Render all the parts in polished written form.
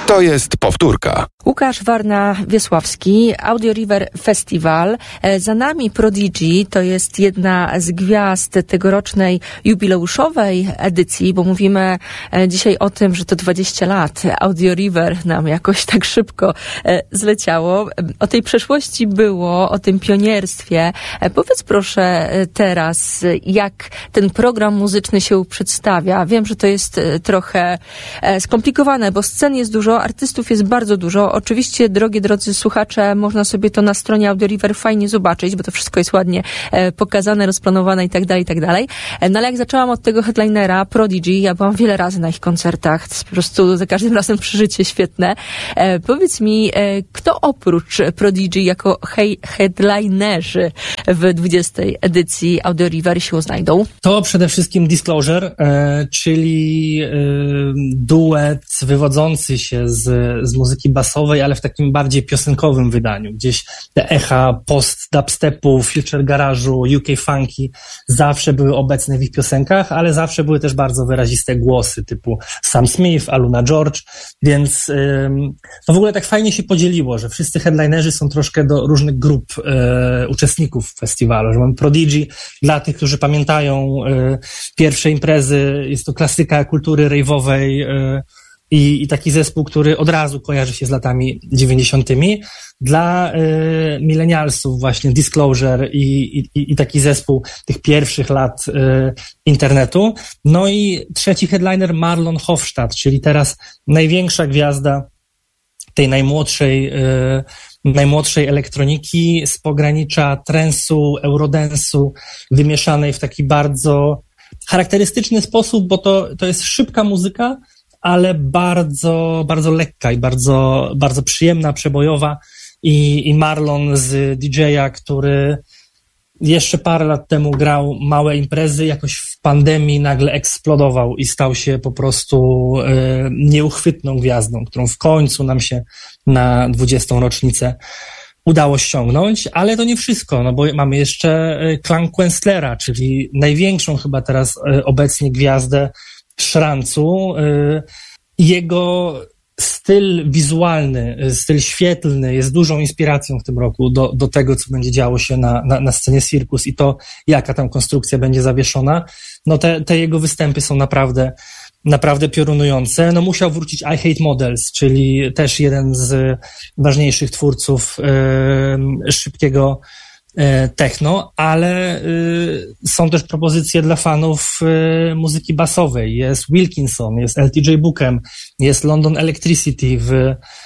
To jest powtórka. Łukasz Warna-Wiesławski, Audio River Festival. Za nami Prodigy, to jest jedna z gwiazd tegorocznej jubileuszowej edycji, bo mówimy dzisiaj o tym, że to 20 lat. Audio River nam jakoś tak szybko zleciało. O tej przeszłości było, o tym pionierstwie. Powiedz proszę teraz, jak ten program muzyczny się przedstawia. Wiem, że to jest trochę skomplikowane, bo scen jest dużo, artystów jest bardzo dużo. Oczywiście, drodzy słuchacze, można sobie to na stronie Audio River fajnie zobaczyć, bo to wszystko jest ładnie pokazane, rozplanowane i tak dalej. No ale jak zaczęłam od tego headlinera, Prodigy, ja byłam wiele razy na ich koncertach. To jest po prostu za każdym razem przeżycie świetne. Powiedz mi, kto oprócz Prodigy jako headlinerzy w 20. edycji Audio River się znajdą? To przede wszystkim Disclosure, czyli duet wywodzący się z muzyki basowej, ale w takim bardziej piosenkowym wydaniu. Gdzieś te echa post-dubstepu, future garażu, UK funky zawsze były obecne w ich piosenkach, ale zawsze były też bardzo wyraziste głosy typu Sam Smith, Aluna George, więc to w ogóle tak fajnie się podzieliło, że wszyscy headlinerzy są troszkę do różnych grup uczestników festiwalu, że mamy Prodigy, dla tych, którzy pamiętają pierwsze imprezy, jest to klasyka kultury rave'owej, i taki zespół, który od razu kojarzy się z latami 90. Dla milenialsów właśnie Disclosure i taki zespół tych pierwszych lat internetu. No i trzeci headliner Marlon Hofstadt, czyli teraz największa gwiazda tej najmłodszej elektroniki z pogranicza trance'u, eurodance'u, wymieszanej w taki bardzo charakterystyczny sposób, bo to jest szybka muzyka, ale bardzo, bardzo lekka i bardzo, bardzo przyjemna, przebojowa i Marlon z DJ-a, który jeszcze parę lat temu grał małe imprezy, jakoś w pandemii nagle eksplodował i stał się po prostu nieuchwytną gwiazdą, którą w końcu nam się na 20. rocznicę udało ściągnąć, ale to nie wszystko, no bo mamy jeszcze Klangkünstlera, czyli największą chyba teraz obecnie gwiazdę szrancu. Jego styl wizualny, styl świetlny jest dużą inspiracją w tym roku do tego, co będzie działo się na scenie Circus i to, jaka tam konstrukcja będzie zawieszona. No te jego występy są naprawdę piorunujące. No musiał wrócić I Hate Models, czyli też jeden z ważniejszych twórców szybkiego techno, ale są też propozycje dla fanów muzyki basowej. Jest Wilkinson, jest LTJ Bookem, jest London Electricity w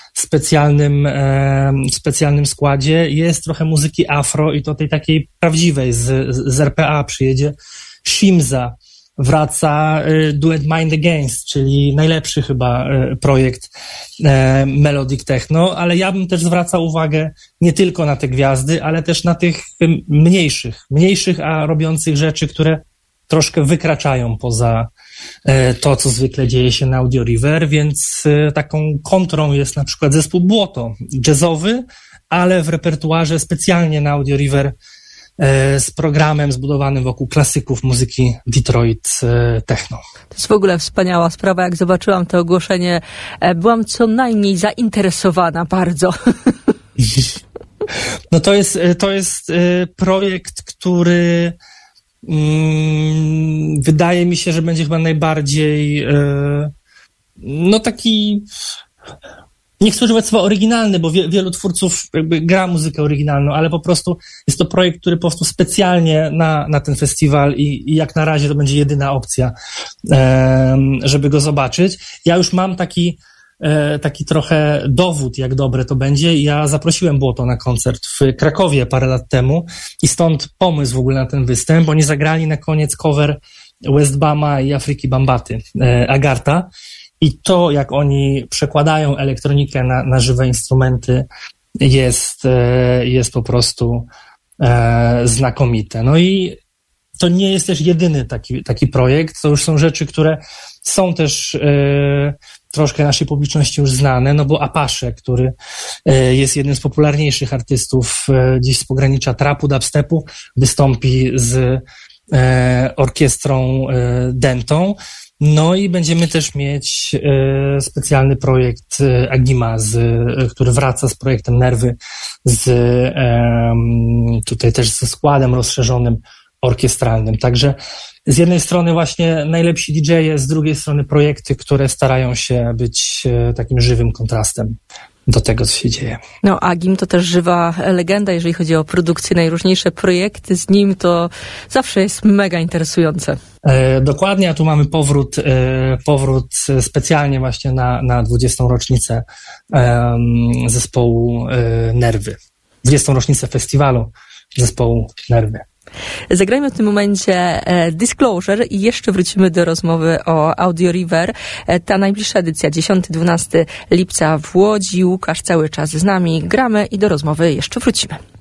specjalnym składzie. Jest trochę muzyki afro i to tej takiej prawdziwej z RPA przyjedzie Shimza. Wraca duet Mind Against, czyli najlepszy chyba projekt melodic techno, ale ja bym też zwracał uwagę nie tylko na te gwiazdy, ale też na tych mniejszych, a robiących rzeczy, które troszkę wykraczają poza to, co zwykle dzieje się na Audio River, więc taką kontrą jest na przykład zespół Błoto, jazzowy, ale w repertuarze specjalnie na Audio River z programem zbudowanym wokół klasyków muzyki Detroit techno. To jest w ogóle wspaniała sprawa. Jak zobaczyłam to ogłoszenie, byłam co najmniej zainteresowana bardzo. No to jest projekt, który wydaje mi się, że będzie chyba najbardziej no taki... Nie chcę używać słowa oryginalny, bo wielu twórców jakby gra muzykę oryginalną, ale po prostu jest to projekt, który powstał specjalnie na ten festiwal i jak na razie to będzie jedyna opcja, żeby go zobaczyć. Ja już mam taki trochę dowód, jak dobre to będzie. Ja zaprosiłem Błoto na koncert w Krakowie parę lat temu i stąd pomysł w ogóle na ten występ. Oni zagrali na koniec cover Westbama i Afryki Bambaty, Agartha. I to, jak oni przekładają elektronikę na żywe instrumenty, jest po prostu znakomite. No i to nie jest też jedyny taki projekt. To już są rzeczy, które są też troszkę naszej publiczności już znane, no bo Apache, który jest jednym z popularniejszych artystów gdzieś z pogranicza trapu, dubstepu, wystąpi z orkiestrą Dentą. No i będziemy też mieć specjalny projekt Agima, który wraca z projektem Nerwy, tutaj też ze składem rozszerzonym orkiestralnym. Także z jednej strony właśnie najlepsi DJ-e, z drugiej strony projekty, które starają się być takim żywym kontrastem do tego, co się dzieje. No, Agim to też żywa legenda, jeżeli chodzi o produkcję, najróżniejsze projekty z nim, to zawsze jest mega interesujące. Dokładnie, a tu mamy powrót specjalnie właśnie na 20. rocznicę zespołu Nerwy. 20. rocznicę festiwalu zespołu Nerwy. Zagrajmy w tym momencie Disclosure i jeszcze wrócimy do rozmowy o Audio River. Ta najbliższa edycja 10-12 lipca w Łodzi. Łukasz cały czas z nami. Gramy i do rozmowy jeszcze wrócimy.